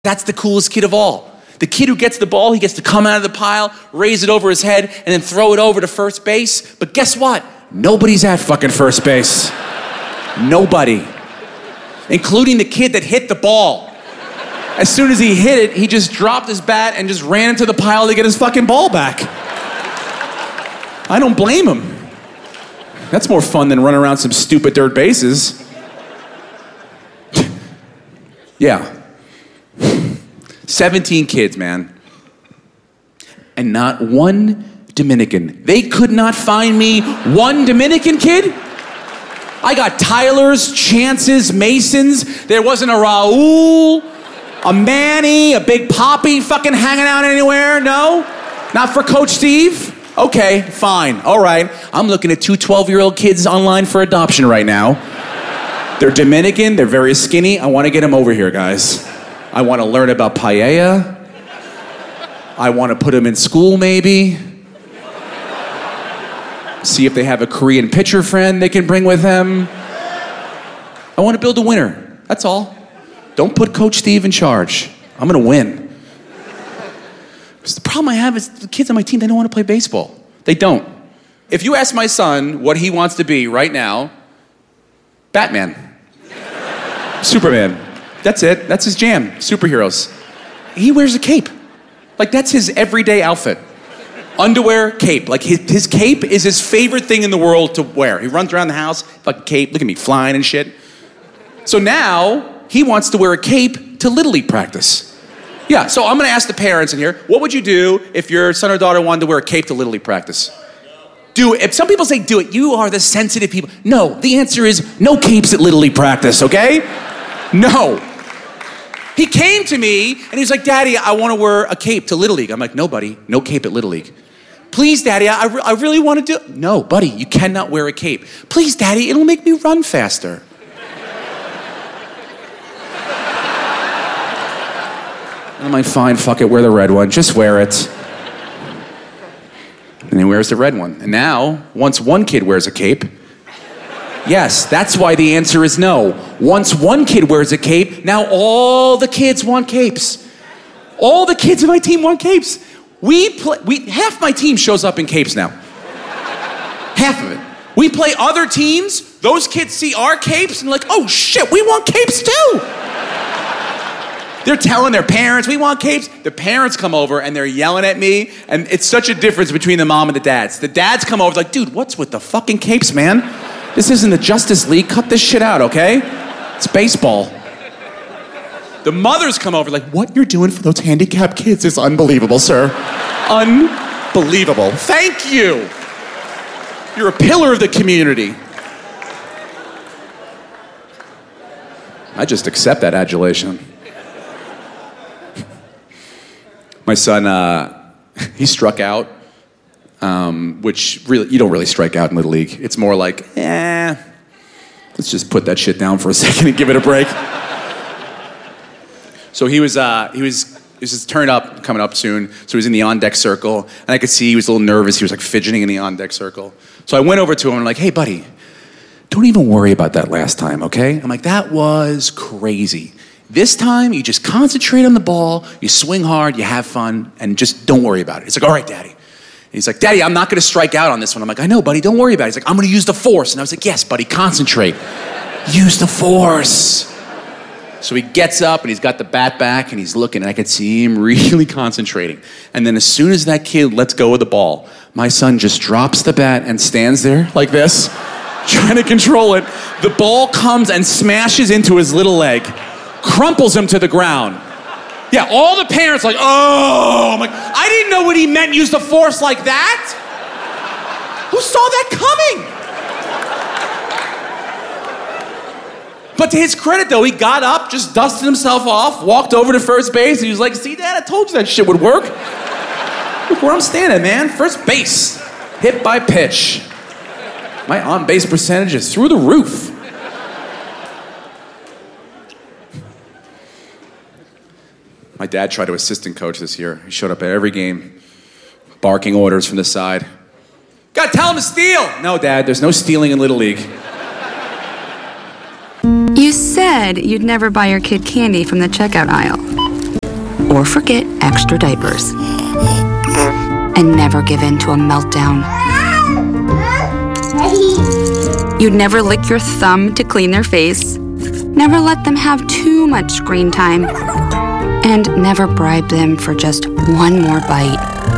That's the coolest kid of all. The kid who gets the ball, he gets to come out of the pile, raise it over his head, and then throw it over to first base. But guess what? Nobody's at fucking first base. Nobody. Including the kid that hit the ball. As soon as he hit it, he just dropped his bat and just ran into the pile to get his fucking ball back. I don't blame him. That's more fun than running around some stupid dirt bases. Yeah. 17 kids, man. And not one Dominican. They could not find me one Dominican kid. I got Tylers, Chances, Masons. There wasn't a Raul, a Manny, a Big Poppy fucking hanging out anywhere. No? Not for Coach Steve? Okay, fine. All right. I'm looking at two 12-year-old kids online for adoption right now. They're Dominican. They're very skinny. I want to get them over here, guys. I want to learn about paella. I want to put them in school, maybe. See if they have a Korean pitcher friend they can bring with them. I want to build a winner. That's all. Don't put Coach Steve in charge. I'm going to win. Because the problem I have is the kids on my team, they don't want to play baseball. They don't. If you ask my son what he wants to be right now, Batman. Superman. That's it. That's his jam. Superheroes. He wears a cape. Like, that's his everyday outfit. Underwear, cape. Like, his cape is his favorite thing in the world to wear. He runs around the house, fucking cape. Look at me, flying and shit. So now, he wants to wear a cape to Little League practice. Yeah, so I'm gonna ask the parents in here, what would you do if your son or daughter wanted to wear a cape to Little League practice? Do it. If some people say do it, you are the sensitive people. No, the answer is no capes at Little League practice, okay? No. He came to me and he's like, Daddy, I want to wear a cape to Little League. I'm like, no, buddy, no cape at Little League. Please, Daddy, I really want to do it. No, buddy, you cannot wear a cape. Please, Daddy, it'll make me run faster. I'm like, fine, fuck it, wear the red one. Just wear it. And he wears the red one. And now, once one kid wears a cape, yes, that's why the answer is no. Once one kid wears a cape, now all the kids want capes. All the kids in my team want capes. Half my team shows up in capes now. Half of it. We play other teams, those kids see our capes and like, oh shit, we want capes too. They're telling their parents, we want capes. The parents come over and they're yelling at me, and it's such a difference between the mom and the dads. The dads come over like, dude, what's with the fucking capes, man? This isn't the Justice League. Cut this shit out, okay? It's baseball. The mothers come over like, what you're doing for those handicapped kids is unbelievable, sir. Unbelievable. Thank you. You're a pillar of the community. I just accept that adulation. My son, he struck out. Which really, you don't really strike out in Little League. It's more like, let's just put that shit down for a second and give it a break. So he was his turn up, coming up soon. So he was in the on-deck circle, and I could see he was a little nervous. He was like fidgeting in the on-deck circle. So I went over to him and I'm like, hey buddy, don't even worry about that last time, okay? I'm like, that was crazy. This time, you just concentrate on the ball, you swing hard, you have fun, and just don't worry about it. He's like, all right, Daddy. He's like, Daddy, I'm not going to strike out on this one. I'm like, I know, buddy, don't worry about it. He's like, I'm going to use the force. And I was like, yes, buddy, concentrate. Use the force. So he gets up and he's got the bat back and he's looking, and I could see him really concentrating. And then as soon as that kid lets go of the ball, my son just drops the bat and stands there like this, trying to control it. The ball comes and smashes into his little leg, crumples him to the ground. Yeah, all the parents like, oh, I'm like, I didn't know what he meant, use the force like that. Who saw that coming? But to his credit, though, he got up, just dusted himself off, walked over to first base, and he was like, see, Dad, I told you that shit would work. Look where I'm standing, man. First base, hit by pitch. My on-base percentage is through the roof. My dad tried to assistant coach this year. He showed up at every game, barking orders from the side. Gotta tell him to steal! No, Dad, there's no stealing in Little League. You said you'd never buy your kid candy from the checkout aisle. or forget extra diapers. And never give in to a meltdown. You'd never lick your thumb to clean their face. Never let them have too much screen time. And never bribe them for just one more bite.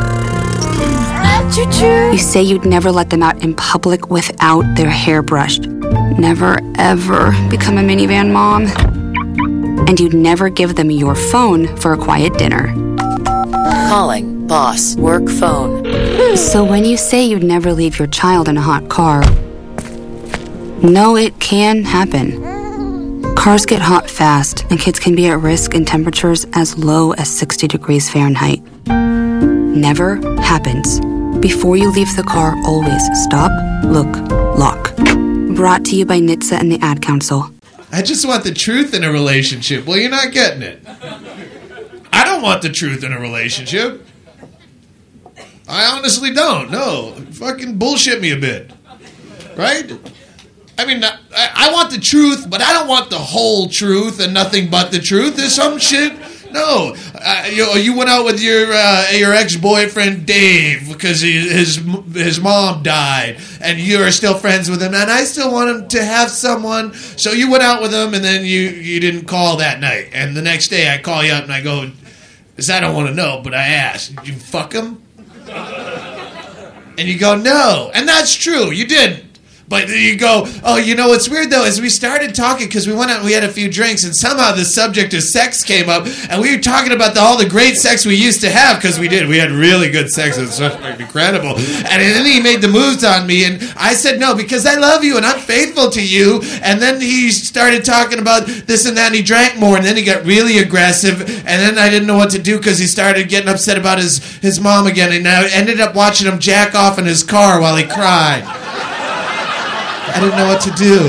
You say you'd never let them out in public without their hair brushed. Never, ever become a minivan mom. And you'd never give them your phone for a quiet dinner. Calling boss work phone. So when you say you'd never leave your child in a hot car, no, it can happen. Cars get hot fast, and kids can be at risk in temperatures as low as 60 degrees Fahrenheit. Never happens. Before you leave the car, always stop, look, lock. Brought to you by NHTSA and the Ad Council. I just want the truth in a relationship. Well, you're not getting it. I don't want the truth in a relationship. I honestly don't. No. Fucking bullshit me a bit. Right? I mean, I want the truth, but I don't want the whole truth and nothing but the truth. There's some shit. No. You went out with your ex-boyfriend Dave because his mom died, and you're still friends with him, and I still want him to have someone. So you went out with him, and then you didn't call that night. And the next day I call you up and I go, because I don't want to know, but I asked, did you fuck him? And you go, no. And that's true. You didn't. But you go, oh, you know what's weird, though, is we started talking because we went out and we had a few drinks, and somehow the subject of sex came up, and we were talking about all the great sex we used to have, because we did. We had really good sex. It was incredible. And then he made the moves on me, and I said no, because I love you, and I'm faithful to you. And then he started talking about this and that, and he drank more, and then he got really aggressive, and then I didn't know what to do because he started getting upset about his mom again, and I ended up watching him jack off in his car while he cried. I didn't know what to do.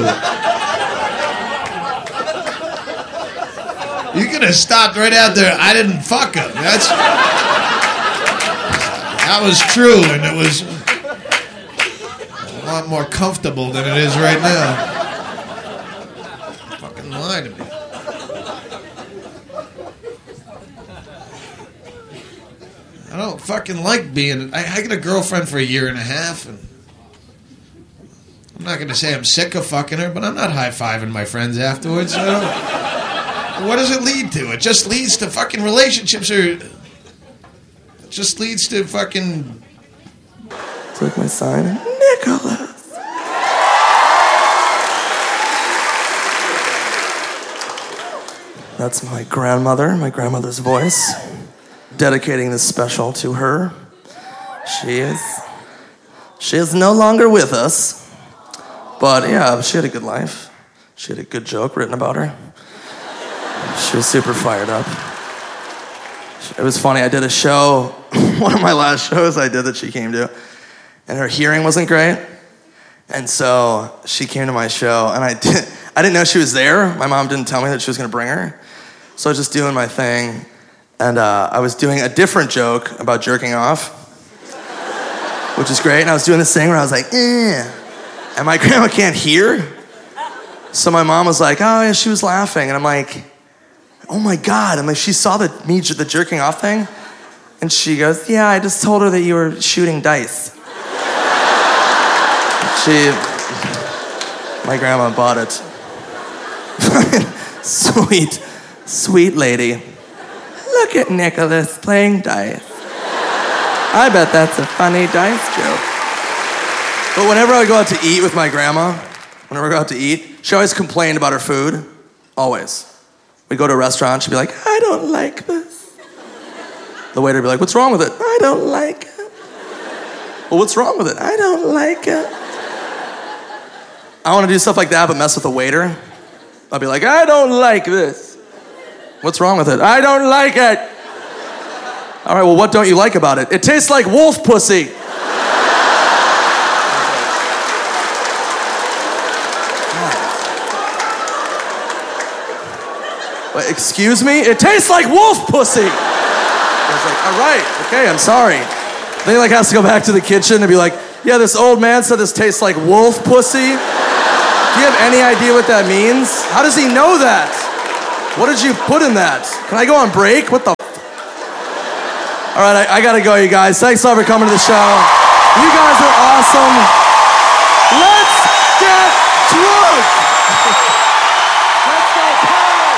You could have stopped right out there. I didn't fuck him. That was true, and it was a lot more comfortable than it is right now. Fucking lie to me. I don't fucking like being... I got a girlfriend for a year and a half, and I'm not going to say I'm sick of fucking her, but I'm not high-fiving my friends afterwards. What does it lead to? It just leads to fucking relationships, or it just leads to fucking... Click my sign. Nicholas. That's my grandmother's voice. Dedicating this special to her. She is no longer with us. But yeah, she had a good life. She had a good joke written about her. She was super fired up. It was funny, I did a show, one of my last shows I did that she came to, and her hearing wasn't great. And so she came to my show, and I didn't know she was there. My mom didn't tell me that she was gonna bring her. So I was just doing my thing, and I was doing a different joke about jerking off, which is great. And I was doing this thing where I was like, eh. And my grandma can't hear. So my mom was like, oh yeah, she was laughing. And I'm like, oh my God. I'm like, she saw the jerking off thing. And she goes, yeah, I just told her that you were shooting dice. My grandma bought it. Sweet lady. Look at Nicholas playing dice. I bet that's a funny dice joke. But whenever I would go out to eat with my grandma, she always complained about her food. Always. We'd go to a restaurant, she'd be like, I don't like this. The waiter would be like, what's wrong with it? I don't like it. Well, what's wrong with it? I don't like it. I want to do stuff like that, but mess with the waiter. I'll be like, I don't like this. What's wrong with it? I don't like it. All right, well, what don't you like about it? It tastes like wolf pussy. Excuse me? It tastes like wolf pussy. I was like, all right, okay, I'm sorry. Then he has to go back to the kitchen and be like, yeah, this old man said this tastes like wolf pussy. Do you have any idea what that means? How does he know that? What did you put in that? Can I go on break? What the All right, I gotta go, you guys. Thanks a lot for coming to the show. You guys are awesome.